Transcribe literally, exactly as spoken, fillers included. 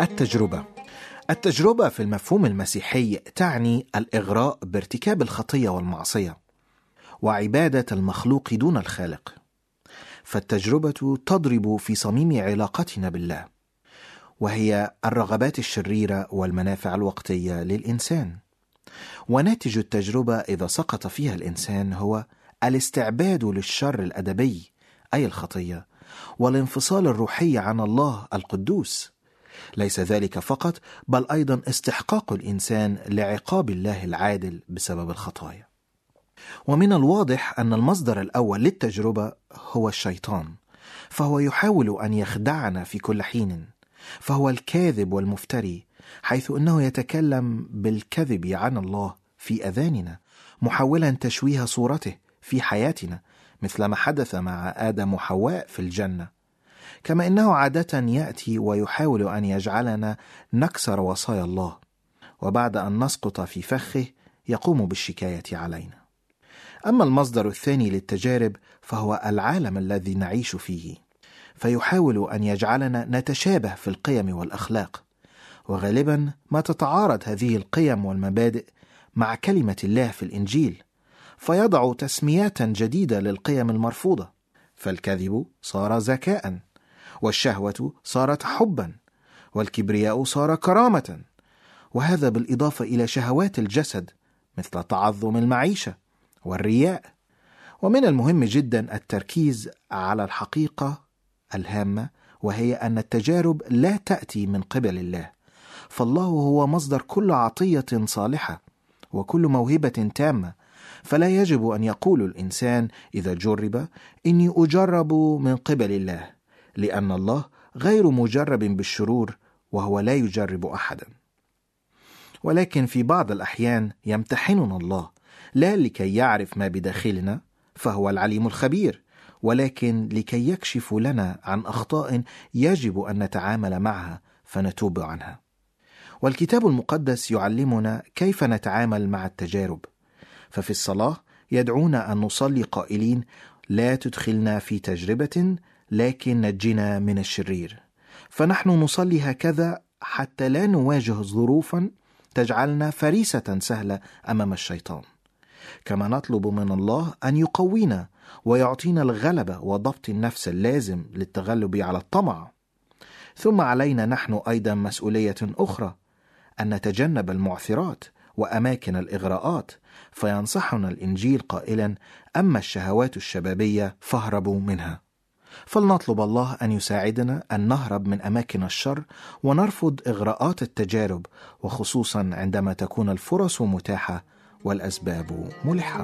التجربة. التجربة في المفهوم المسيحي تعني الإغراء بارتكاب الخطية والمعصية وعبادة المخلوق دون الخالق، فالتجربة تضرب في صميم علاقتنا بالله، وهي الرغبات الشريرة والمنافع الوقتية للإنسان. وناتج التجربة إذا سقط فيها الإنسان هو الاستعباد للشر الأدبي أي الخطية، والانفصال الروحي عن الله القدوس. ليس ذلك فقط، بل أيضا استحقاق الإنسان لعقاب الله العادل بسبب الخطايا. ومن الواضح أن المصدر الأول للتجربة هو الشيطان، فهو يحاول أن يخدعنا في كل حين، فهو الكاذب والمفتري، حيث أنه يتكلم بالكذب عن الله في أذاننا، محاولا تشويه صورته في حياتنا، مثل ما حدث مع آدم وحواء في الجنة. كما إنه عادة يأتي ويحاول أن يجعلنا نكسر وصايا الله، وبعد أن نسقط في فخه يقوم بالشكاية علينا. أما المصدر الثاني للتجارب فهو العالم الذي نعيش فيه، فيحاول أن يجعلنا نتشابه في القيم والأخلاق، وغالبا ما تتعارض هذه القيم والمبادئ مع كلمة الله في الإنجيل، فيضع تسميات جديدة للقيم المرفوضة، فالكذب صار ذكاء، والشهوة صارت حبا، والكبرياء صار كرامة، وهذا بالإضافة إلى شهوات الجسد مثل تعظم المعيشة والرياء. ومن المهم جدا التركيز على الحقيقة الهامة، وهي أن التجارب لا تأتي من قبل الله، فالله هو مصدر كل عطية صالحة وكل موهبة تامة، فلا يجب أن يقول الإنسان إذا جرب إني أجرب من قبل الله، لأن الله غير مجرب بالشرور وهو لا يجرب أحدا. ولكن في بعض الأحيان يمتحننا الله لا لكي يعرف ما بداخلنا، فهو العليم الخبير، ولكن لكي يكشف لنا عن أخطاء يجب أن نتعامل معها فنتوب عنها. والكتاب المقدس يعلمنا كيف نتعامل مع التجارب، ففي الصلاة يدعونا أن نصلي قائلين: لا تدخلنا في تجربة لكن نجنا من الشرير. فنحن نصلي هكذا حتى لا نواجه ظروفا تجعلنا فريسة سهلة أمام الشيطان. كما نطلب من الله أن يقوينا ويعطينا الغلبة وضبط النفس اللازم للتغلب على الطمع. ثم علينا نحن أيضا مسؤولية أخرى، أن نتجنب المعثرات وأماكن الإغراءات، فينصحنا الإنجيل قائلا: أما الشهوات الشبابية فاهربوا منها. فلنطلب الله أن يساعدنا أن نهرب من أماكن الشر ونرفض إغراءات التجارب، وخصوصا عندما تكون الفرص متاحة والأسباب ملحة.